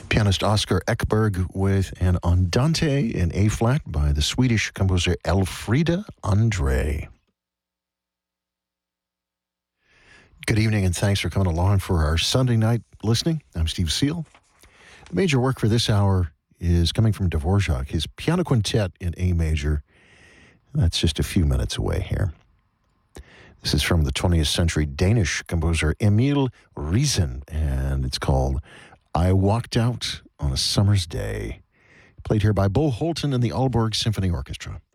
Pianist Oscar Ekberg with an Andante in A-flat by the Swedish composer Elfrida Andre. Good evening and thanks for coming along for our Sunday night listening. I'm Steve Seal. The major work for this hour is coming from Dvorak, his piano quintet in A major. That's just a few minutes away here. This is from the 20th century Danish composer Emil Riesen, and it's called I Walked Out on a Summer's Day, played here by Bo Holten and the Aalborg Symphony Orchestra.